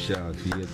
Puxa vida.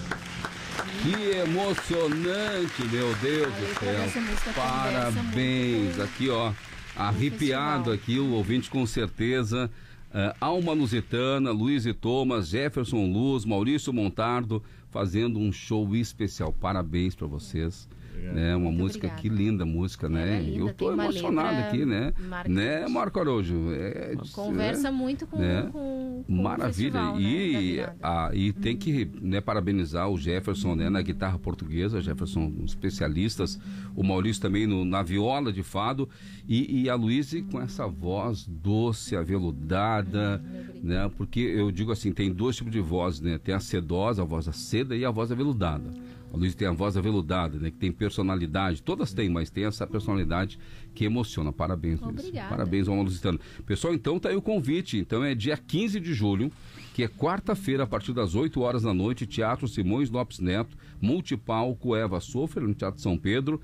Que emocionante, meu Deus do céu. Parabéns. Aqui, ó, arrepiado aqui o ouvinte com certeza. Alma Lusitana, Luiz e Thomas, Jefferson Luz, Maurício Montardo, fazendo um show especial. Parabéns para vocês. Né? Uma muito música, obrigada. Que linda música, né? Linda, eu tô emocionado aqui, né? Né, Marco Araújo? Conversa muito com, né? com maravilha. O festival, e tem que, né, parabenizar o Jefferson, né, na guitarra portuguesa, Jefferson, especialistas, o Maurício também na viola de fado, e a Luíse com essa voz doce, aveludada, né? Porque eu digo assim, tem dois tipos de voz, né? Tem a sedosa, a voz seda e a voz aveludada. A Luíse tem a voz aveludada, né? Que tem personalidade, todas têm, mas tem essa personalidade que emociona. Parabéns, Luíse. Parabéns, Alma Lusitana. Pessoal, então tá aí o convite. Então é dia 15 de julho, que é quarta-feira, a partir das 8 horas da noite, Teatro Simões Lopes Neto, Multipalco Eva Sofer, no Teatro São Pedro,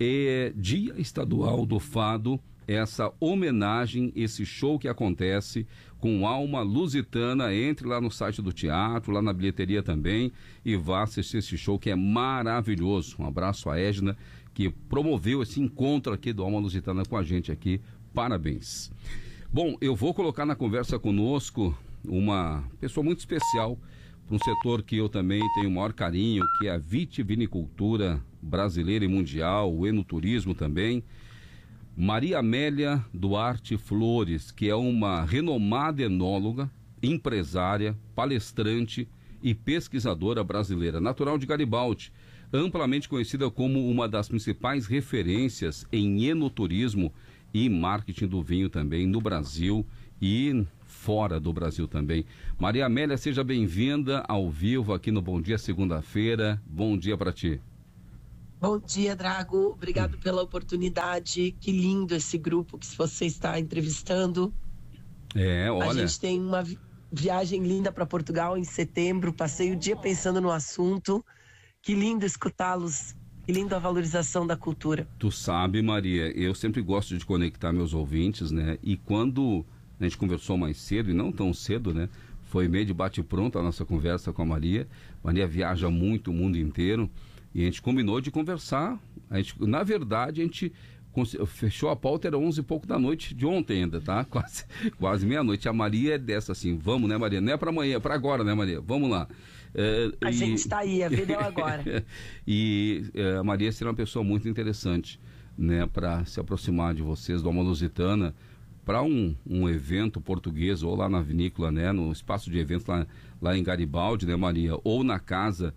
Dia Estadual do Fado. Essa homenagem, esse show que acontece com Alma Lusitana. Entre lá no site do teatro, lá na bilheteria também, e vá assistir esse show que é maravilhoso. Um abraço à Edna, que promoveu esse encontro aqui do Alma Lusitana com a gente aqui. Parabéns. Bom, eu vou colocar na conversa conosco uma pessoa muito especial para um setor que eu também tenho o maior carinho, que é a vitivinicultura brasileira e mundial, o enoturismo também. Maria Amélia Duarte Flores, que é uma renomada enóloga, empresária, palestrante e pesquisadora brasileira, natural de Garibaldi, amplamente conhecida como uma das principais referências em enoturismo e marketing do vinho também no Brasil e fora do Brasil também. Maria Amélia, seja bem-vinda ao vivo aqui no Bom Dia Segunda-feira. Bom dia para ti. Bom dia, Drago. Obrigado pela oportunidade. Que lindo esse grupo que você está entrevistando. Olha. A gente tem uma viagem linda para Portugal em setembro. Passei o dia pensando no assunto. Que lindo escutá-los. Que linda a valorização da cultura. Tu sabe, Maria, eu sempre gosto de conectar meus ouvintes, né? E quando a gente conversou mais cedo, e não tão cedo, né? Foi meio de bate-pronto a nossa conversa com a Maria. Maria viaja muito o mundo inteiro. E a gente combinou de conversar. Na verdade, a gente fechou a pauta, era 11 e pouco da noite de ontem ainda, tá? Quase meia-noite. A Maria é dessa assim, vamos, né, Maria? Não é para amanhã, é para agora, né, Maria? Vamos lá. A gente está aí, a vida é agora. E a Maria será uma pessoa muito interessante, né, para se aproximar de vocês, do Alma Lusitana, para um evento português, ou lá na vinícola, né, no espaço de eventos lá em Garibaldi, né, Maria? Ou na casa,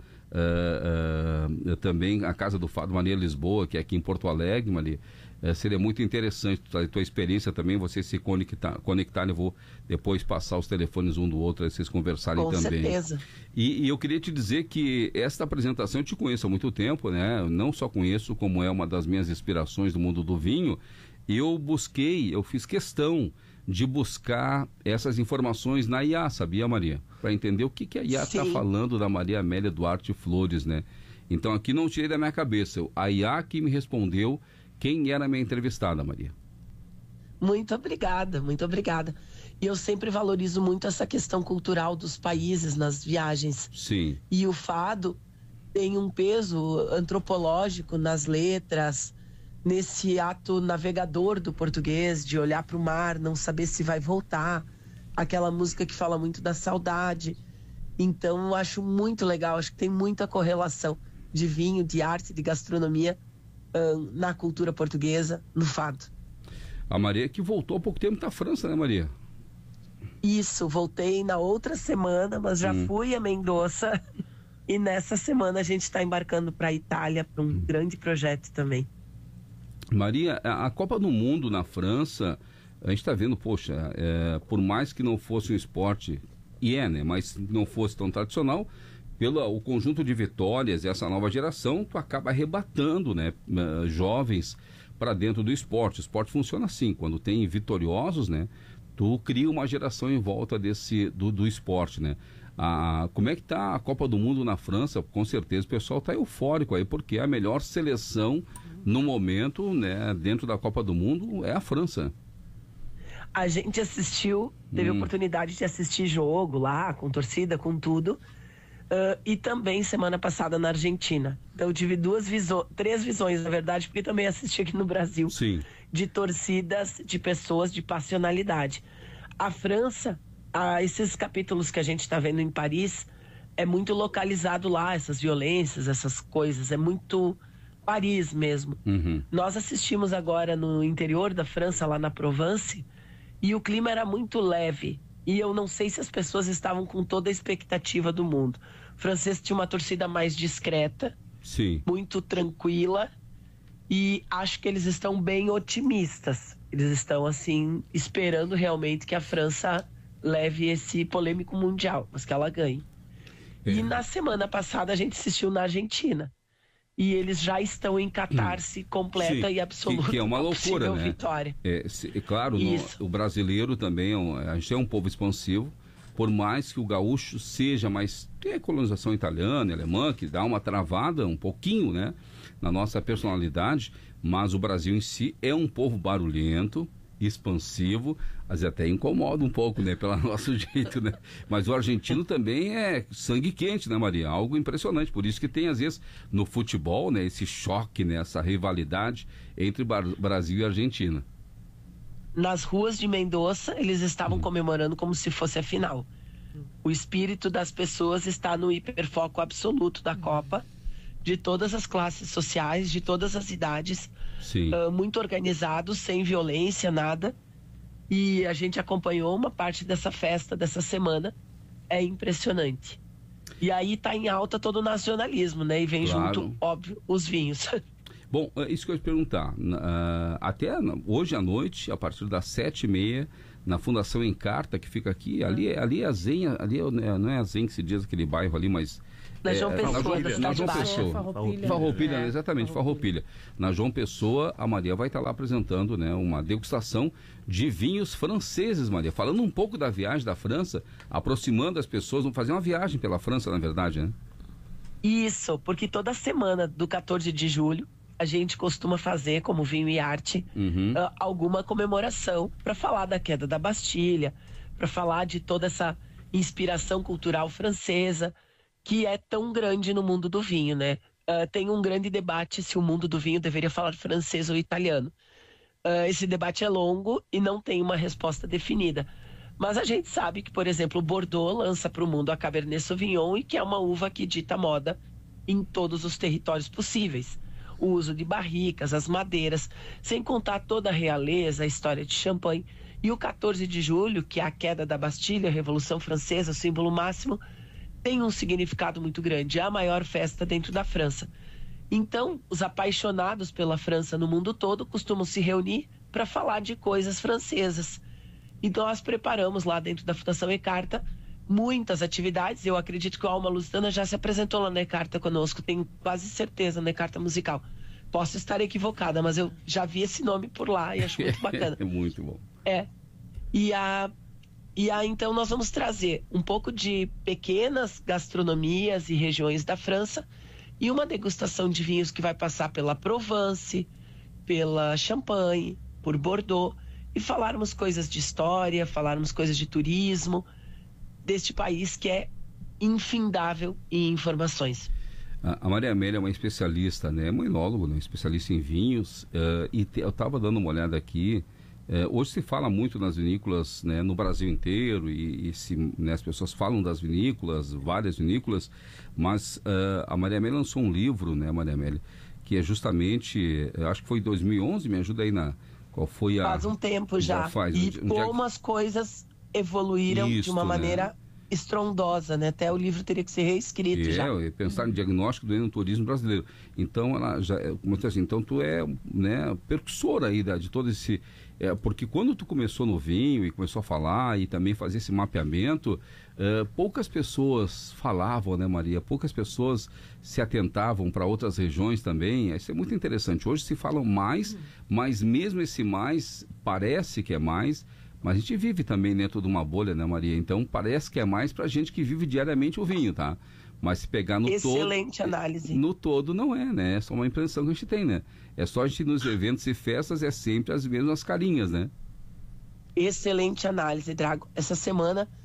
também a Casa do Fado Maria Lisboa, que é aqui em Porto Alegre, Maria. Seria muito interessante a tua experiência também, vocês se conectarem. Eu vou depois passar os telefones um do outro, aí vocês conversarem com também. Com certeza. E eu queria te dizer que esta apresentação eu te conheço há muito tempo, né? Não só conheço, como é uma das minhas inspirações do mundo do vinho. Eu fiz questão de buscar essas informações na IA, sabia, Maria? Para entender o que a IA está falando da Maria Amélia Duarte Flores, né? Então aqui não tirei da minha cabeça, a IA que me respondeu quem era a minha entrevistada, Maria. Muito obrigada, muito obrigada. E eu sempre valorizo muito essa questão cultural dos países nas viagens. Sim. E o fado tem um peso antropológico nas letras, nesse ato navegador do português, de olhar para o mar, não saber se vai voltar, aquela música que fala muito da saudade. Então eu acho muito legal, acho que tem muita correlação de vinho, de arte, de gastronomia na cultura portuguesa, no fado. A Maria que voltou há pouco tempo da França, né, Maria? Isso, voltei na outra semana, mas já fui a Mendoza e nessa semana a gente está embarcando para a Itália para um grande projeto também. Maria, a Copa do Mundo na França, a gente está vendo, poxa, por mais que não fosse um esporte, né, mas não fosse tão tradicional, pelo o conjunto de vitórias e essa nova geração, tu acaba arrebatando, né, jovens para dentro do esporte. O esporte funciona assim, quando tem vitoriosos, né, tu cria uma geração em volta do esporte, né. Como é que tá a Copa do Mundo na França? Com certeza o pessoal tá eufórico aí, porque a melhor seleção no momento, né, dentro da Copa do Mundo é a França. A gente assistiu, teve a oportunidade de assistir jogo lá, com torcida, com tudo, E também semana passada na Argentina. Então eu tive três visões, na verdade, porque também assisti aqui no Brasil. Sim. De torcidas, de pessoas, de passionalidade. A França, esses capítulos que a gente está vendo em Paris, é muito localizado lá, essas violências, essas coisas, é muito Paris mesmo. Uhum. Nós assistimos agora no interior da França, lá na Provence, e o clima era muito leve. E eu não sei se as pessoas estavam com toda a expectativa do mundo. O francês tinha uma torcida mais discreta, sim, muito tranquila, e acho que eles estão bem otimistas. Eles estão, assim, esperando realmente que a França leve esse polêmico mundial, mas que ela ganhe. E na semana passada a gente assistiu na Argentina. E eles já estão em catarse completa e absoluta. Que é uma loucura, né? Vitória. Claro, o brasileiro também, a gente é um povo expansivo, por mais que o gaúcho seja mais... Tem a colonização italiana, alemã, que dá uma travada um pouquinho, né? Na nossa personalidade, mas o Brasil em si é um povo barulhento, expansivo, às vezes até incomoda um pouco, né, pelo nosso jeito, né? Mas o argentino também é sangue quente, né, Maria? Algo impressionante, por isso que tem, às vezes, no futebol, né, esse choque, né, essa rivalidade entre Brasil e Argentina. Nas ruas de Mendoza, eles estavam comemorando como se fosse a final. O espírito das pessoas está no hiperfoco absoluto da Copa, de todas as classes sociais, de todas as idades, muito organizados, sem violência, nada. E a gente acompanhou uma parte dessa festa, dessa semana. É impressionante. E aí está em alta todo o nacionalismo, né? E vem junto, óbvio, os vinhos. Bom, isso que eu ia te perguntar. Até hoje à noite, a partir das 7h30, na Fundação Encarta, que fica aqui, ali é a Zenha, não é a Zenha que se diz aquele bairro ali, mas... Na João Pessoa, na João Pessoa. Farroupilha, exatamente, Farroupilha. Na João Pessoa, a Maria vai estar lá apresentando, né, uma degustação de vinhos franceses, Maria. Falando um pouco da viagem da França, aproximando as pessoas, vamos fazer uma viagem pela França, na verdade, né? Isso, porque toda semana do 14 de julho, a gente costuma fazer, como Vinho e Arte, alguma comemoração para falar da queda da Bastilha, para falar de toda essa inspiração cultural francesa, que é tão grande no mundo do vinho, né? Tem um grande debate se o mundo do vinho deveria falar francês ou italiano. Esse debate é longo e não tem uma resposta definida. Mas a gente sabe que, por exemplo, o Bordeaux lança para o mundo a Cabernet Sauvignon, e que é uma uva que dita moda em todos os territórios possíveis. O uso de barricas, as madeiras, sem contar toda a realeza, a história de champanhe. E o 14 de julho, que é a queda da Bastilha, a Revolução Francesa, o símbolo máximo, tem um significado muito grande. É a maior festa dentro da França. Então, os apaixonados pela França no mundo todo costumam se reunir para falar de coisas francesas. Então, nós preparamos lá dentro da Fundação Encarta muitas atividades. Eu acredito que o Alma Lusitana já se apresentou lá na Encarta conosco, tenho quase certeza, na Encarta Musical. Posso estar equivocada, mas eu já vi esse nome por lá e acho muito bacana. É muito bom. Então nós vamos trazer um pouco de pequenas gastronomias e regiões da França e uma degustação de vinhos que vai passar pela Provence, pela Champagne, por Bordeaux, e falarmos coisas de história, falarmos coisas de turismo deste país que é infindável em informações. A Maria Amélia é uma especialista, né? É uma enóloga, né? Especialista em vinhos, eu estava dando uma olhada aqui. Hoje se fala muito nas vinícolas, né, no Brasil inteiro, né, as pessoas falam das vinícolas, várias vinícolas, mas a Maria Amélia lançou um livro, né, Maria Amélia, que é justamente, acho que foi em 2011, me ajuda aí qual foi a... Faz um tempo já, como as coisas evoluíram de uma maneira estrondosa, né? Até o livro teria que ser reescrito já. Pensar no diagnóstico do enoturismo brasileiro. Então, ela já, como eu assim, então tu é, né, percussora aí de todo esse... porque quando tu começou no vinho e começou a falar e também fazer esse mapeamento, poucas pessoas falavam, né, Maria? Poucas pessoas se atentavam para outras regiões também. Isso é muito interessante. Hoje se fala mais, mas mesmo esse mais parece que é mais... Mas a gente vive também dentro de uma bolha, né, Maria? Então parece que é mais para gente que vive diariamente o vinho, tá? Mas se pegar no todo... Excelente análise. No todo não é, né? É só uma impressão que a gente tem, né? É só a gente ir nos eventos e festas, é sempre as mesmas carinhas, né? Excelente análise, Drago. Essa semana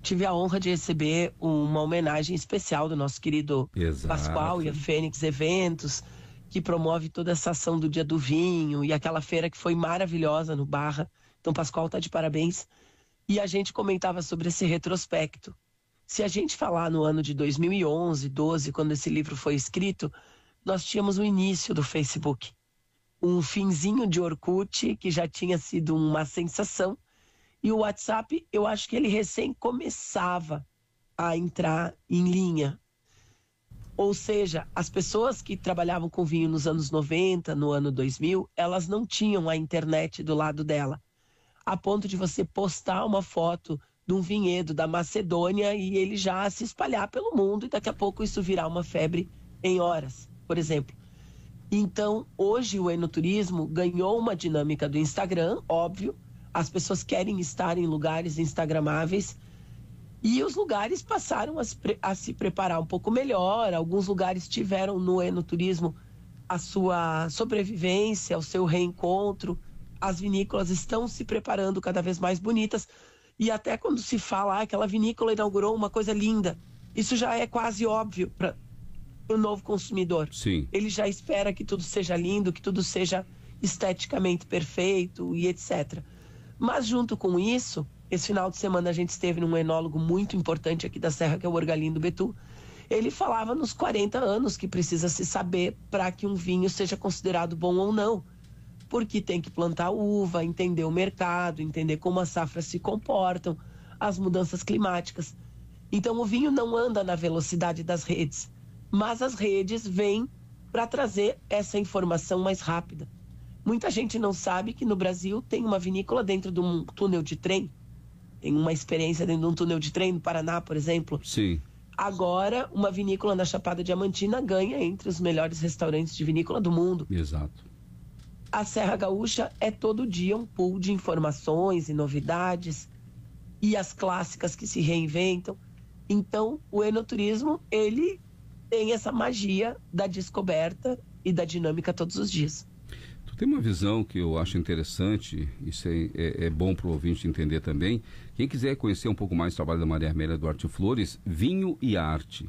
tive a honra de receber uma homenagem especial do nosso querido Pascoal e a Fênix Eventos, que promove toda essa ação do Dia do Vinho e aquela feira que foi maravilhosa no Barra. Então, Pascoal tá de parabéns. E a gente comentava sobre esse retrospecto. Se a gente falar no ano de 2011, 12, quando esse livro foi escrito, nós tínhamos o início do Facebook. Um finzinho de Orkut, que já tinha sido uma sensação. E o WhatsApp, eu acho que ele recém começava a entrar em linha. Ou seja, as pessoas que trabalhavam com vinho nos anos 90, no ano 2000, elas não tinham a internet do lado dela. A ponto de você postar uma foto de um vinhedo da Macedônia e ele já se espalhar pelo mundo e daqui a pouco isso virar uma febre em horas, por exemplo. Então, hoje o enoturismo ganhou uma dinâmica do Instagram, óbvio. As pessoas querem estar em lugares instagramáveis e os lugares passaram a se preparar um pouco melhor. Alguns lugares tiveram no enoturismo a sua sobrevivência, o seu reencontro. As vinícolas estão se preparando cada vez mais bonitas. E até quando se fala, aquela vinícola inaugurou uma coisa linda, isso já é quase óbvio para o novo consumidor. Sim. Ele já espera que tudo seja lindo, que tudo seja esteticamente perfeito e etc. Mas junto com isso, esse final de semana a gente esteve num enólogo muito importante aqui da Serra, que é o Orgalindo Betu. Ele falava nos 40 anos que precisa se saber para que um vinho seja considerado bom ou não. Porque tem que plantar uva, entender o mercado, entender como as safras se comportam, as mudanças climáticas. Então o vinho não anda na velocidade das redes, mas as redes vêm para trazer essa informação mais rápida. Muita gente não sabe que no Brasil tem uma vinícola dentro de um túnel de trem. Tem uma experiência dentro de um túnel de trem no Paraná, por exemplo. Sim. Agora, uma vinícola na Chapada Diamantina ganha entre os melhores restaurantes de vinícola do mundo. Exato. A Serra Gaúcha é todo dia um pool de informações e novidades e as clássicas que se reinventam. Então, o enoturismo, ele tem essa magia da descoberta e da dinâmica todos os dias. Tu tem uma visão que eu acho interessante, isso é bom para o ouvinte entender também. Quem quiser conhecer um pouco mais o trabalho da Maria Amélia Duarte Flores, Vinho e Arte,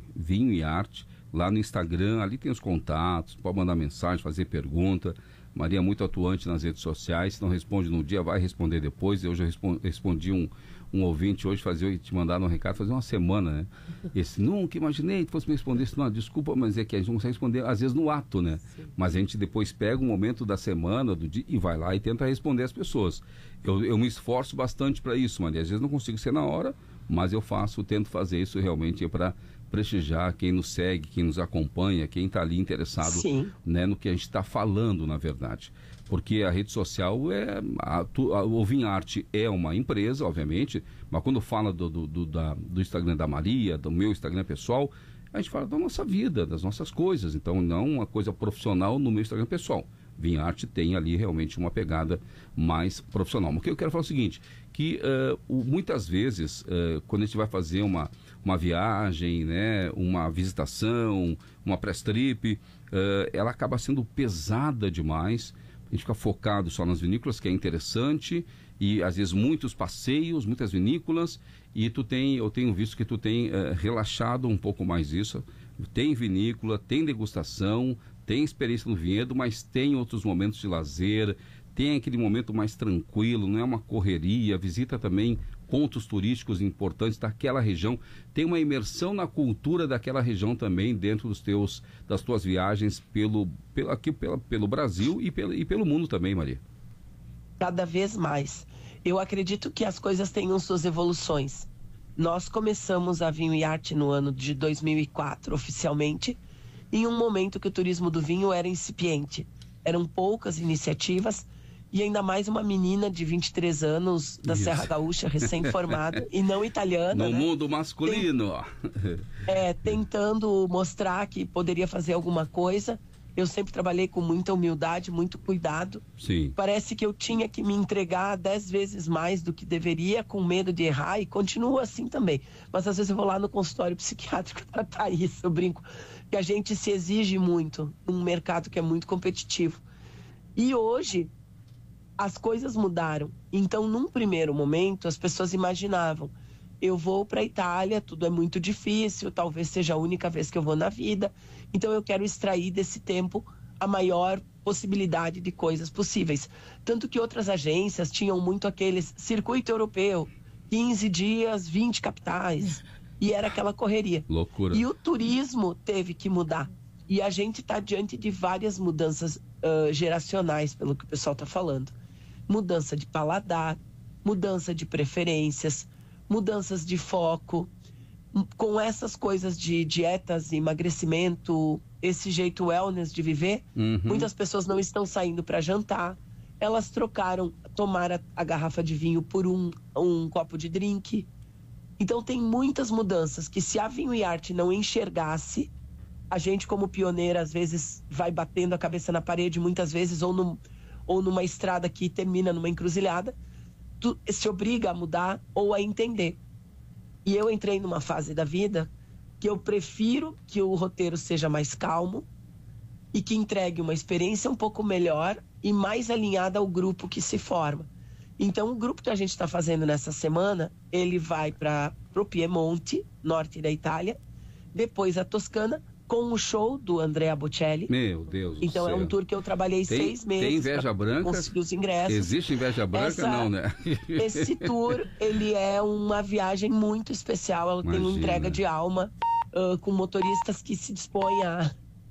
lá no Instagram, ali tem os contatos, pode mandar mensagem, fazer pergunta. Maria é muito atuante nas redes sociais, se não responde no dia, vai responder depois. Eu já respondi um ouvinte hoje, te mandar um recado, fazia uma semana, né? Esse, nunca imaginei que fosse me responder isso. Não, desculpa, mas é que a gente não consegue responder, às vezes, no ato, né? Sim. Mas a gente depois pega um momento da semana, do dia, e vai lá e tenta responder as pessoas. Eu me esforço bastante para isso, Maria. Às vezes não consigo ser na hora, mas eu tento fazer isso realmente para prestigiar quem nos segue, quem nos acompanha, quem está ali interessado, né, no que a gente está falando, na verdade. Porque a rede social o Vinharte é uma empresa, obviamente, mas quando fala do Instagram da Maria, do meu Instagram pessoal, a gente fala da nossa vida, das nossas coisas. Então, não uma coisa profissional no meu Instagram pessoal. Vinharte tem ali realmente uma pegada mais profissional. Mas o que eu quero falar é o seguinte, que muitas vezes, quando a gente vai fazer uma viagem, né, uma visitação, uma press trip, ela acaba sendo pesada demais. A gente fica focado só nas vinícolas, que é interessante, e às vezes muitos passeios, muitas vinícolas, e eu tenho visto que tu tem relaxado um pouco mais isso. Tem vinícola, tem degustação, tem experiência no vinhedo, mas tem outros momentos de lazer, tem aquele momento mais tranquilo, não é uma correria, visita também pontos turísticos importantes daquela região, tem uma imersão na cultura daquela região também dentro das tuas viagens pelo Brasil e pelo mundo também, Maria. Cada vez mais. Eu acredito que as coisas tenham suas evoluções. Nós começamos a Vinho e Arte no ano de 2004, oficialmente, em um momento que o turismo do vinho era incipiente. Eram poucas iniciativas, e ainda mais uma menina de 23 anos da Serra Gaúcha, recém-formada, e não italiana. No mundo masculino. Tentando mostrar que poderia fazer alguma coisa. Eu sempre trabalhei com muita humildade, muito cuidado. Sim. Parece que eu tinha que me entregar 10 vezes mais do que deveria, com medo de errar, e continuo assim também. Mas às vezes eu vou lá no consultório psiquiátrico tratar isso, eu brinco. Que a gente se exige muito num mercado que é muito competitivo. E hoje as coisas mudaram. Então, num primeiro momento, as pessoas imaginavam eu vou para a Itália, tudo é muito difícil, talvez seja a única vez que eu vou na vida, então eu quero extrair desse tempo a maior possibilidade de coisas possíveis. Tanto que outras agências tinham muito aqueles circuito europeu, 15 dias, 20 capitais, e era aquela correria. Loucura. E o turismo teve que mudar. E a gente está diante de várias mudanças geracionais, pelo que o pessoal está falando. Mudança de paladar, mudança de preferências, mudanças de foco. Com essas coisas de dietas, emagrecimento, esse jeito wellness de viver, muitas pessoas não estão saindo para jantar. Elas tomaram a garrafa de vinho por um copo de drink. Então tem muitas mudanças que, se a Vinho e Arte não enxergasse, a gente como pioneira às vezes vai batendo a cabeça na parede, muitas vezes, ou numa estrada que termina numa encruzilhada, se obriga a mudar ou a entender. E eu entrei numa fase da vida que eu prefiro que o roteiro seja mais calmo e que entregue uma experiência um pouco melhor e mais alinhada ao grupo que se forma. Então, o grupo que a gente está fazendo nessa semana, ele vai para o Piemonte, norte da Itália, depois a Toscana, com o show do Andrea Bocelli. Meu Deus Então do céu. É um tour que eu trabalhei 6 meses. Tem inveja branca? Conseguir os ingressos. Existe inveja branca? Não, né? Esse tour, ele é uma viagem muito especial. Ela tem uma entrega de alma, com motoristas que se dispõem a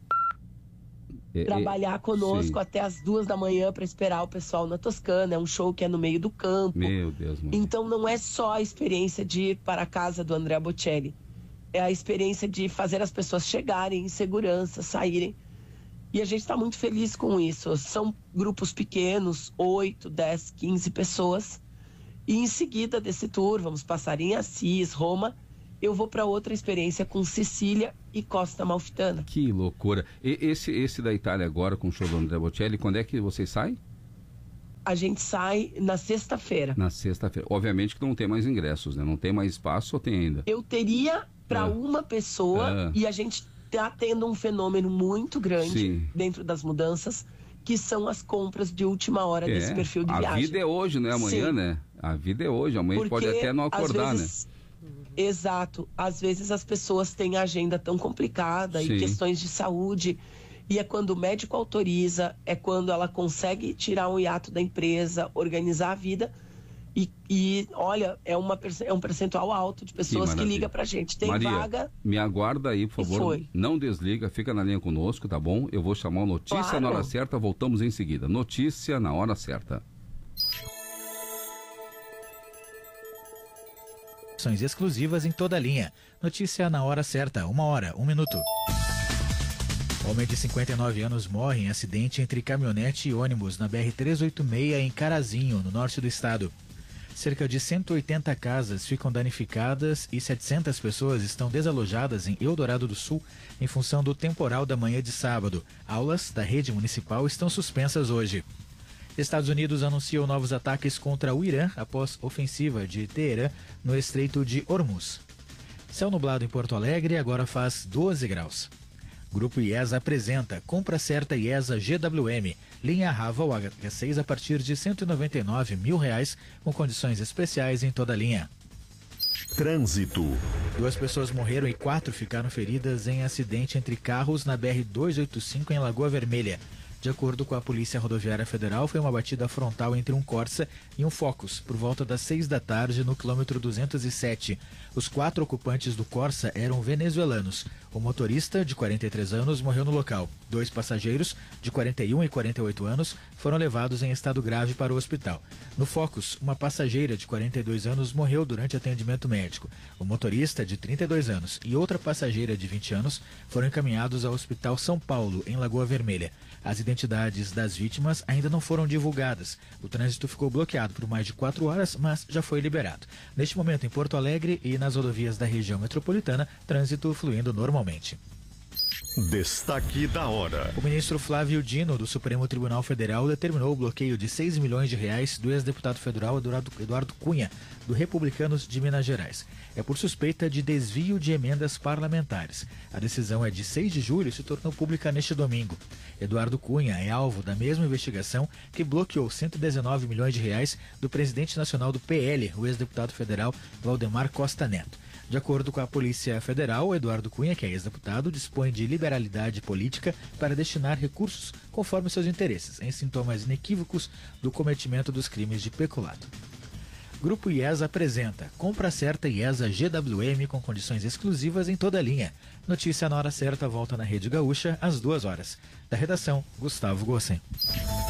trabalhar conosco até as 2 da manhã para esperar o pessoal na Toscana. É um show que é no meio do campo. Meu Deus, mano. Então não é só a experiência de ir para a casa do Andrea Bocelli. É a experiência de fazer as pessoas chegarem em segurança, saírem. E a gente está muito feliz com isso. São grupos pequenos, 8, 10, 15 pessoas. E em seguida desse tour, vamos passar em Assis, Roma. Eu vou para outra experiência com Sicília e Costa Amalfitana. Que loucura. E esse da Itália agora, com o show do Andrea Bocelli, quando é que vocês saem? A gente sai na sexta-feira. Na sexta-feira. Obviamente que não tem mais ingressos, né? Não tem mais espaço ou tem ainda? Eu teria para uma pessoa e a gente está tendo um fenômeno muito grande dentro das mudanças, que são as compras de última hora desse perfil de viagem. A vida é hoje, né? Amanhã, né? A vida é hoje. Amanhã porque pode até não acordar, vezes, né? Exato. Às vezes as pessoas têm a agenda tão complicada e questões de saúde. E é quando o médico autoriza, é quando ela consegue tirar um hiato da empresa, organizar a vida. E olha, é um percentual alto de pessoas que ligam pra gente. Tem Maria, vaga. Me aguarda aí, por favor. Não desliga, fica na linha conosco, tá bom? Eu vou chamar o Notícia na Hora Certa, voltamos em seguida. Notícia na Hora Certa. Exclusivas em toda a linha. Notícia na Hora Certa, 1 hora, 1 minuto. Homem de 59 anos morre em acidente entre caminhonete e ônibus na BR-386 em Carazinho, no norte do estado. Cerca de 180 casas ficam danificadas e 700 pessoas estão desalojadas em Eldorado do Sul em função do temporal da manhã de sábado. Aulas da rede municipal estão suspensas hoje. Estados Unidos anunciou novos ataques contra o Irã após ofensiva de Teherã no Estreito de Hormuz. Céu nublado em Porto Alegre, agora faz 12 graus. Grupo IESA apresenta Compra Certa IESA GWM, linha Raval H6 a partir de R$ 199 mil, com condições especiais em toda a linha. Trânsito. 2 pessoas morreram e 4 ficaram feridas em acidente entre carros na BR-285 em Lagoa Vermelha. De acordo com a Polícia Rodoviária Federal, foi uma batida frontal entre um Corsa e um Focus, por volta das 6 da tarde, no quilômetro 207. Os 4 ocupantes do Corsa eram venezuelanos. O motorista, de 43 anos, morreu no local. 2 passageiros, de 41 e 48 anos, foram levados em estado grave para o hospital. No Focus, uma passageira de 42 anos morreu durante atendimento médico. O motorista, de 32 anos, e outra passageira de 20 anos foram encaminhados ao Hospital São Paulo, em Lagoa Vermelha. As identidades das vítimas ainda não foram divulgadas. O trânsito ficou bloqueado por mais de 4 horas, mas já foi liberado. Neste momento, em Porto Alegre e nas rodovias da região metropolitana, trânsito fluindo normalmente. Destaque da hora. O ministro Flávio Dino, do Supremo Tribunal Federal, determinou o bloqueio de 6 milhões de reais do ex-deputado federal Eduardo Cunha, do Republicanos de Minas Gerais. É por suspeita de desvio de emendas parlamentares. A decisão é de 6 de julho e se tornou pública neste domingo. Eduardo Cunha é alvo da mesma investigação que bloqueou 119 milhões de reais do presidente nacional do PL, o ex-deputado federal Valdemar Costa Neto. De acordo com a Polícia Federal, Eduardo Cunha, que é ex-deputado, dispõe de liberalidade política para destinar recursos conforme seus interesses, em sintomas inequívocos do cometimento dos crimes de peculato. Grupo IESA apresenta Compra Certa IESA GWM com condições exclusivas em toda a linha. Notícia na hora certa volta na Rede Gaúcha às 2 horas. Da redação, Gustavo Gossen.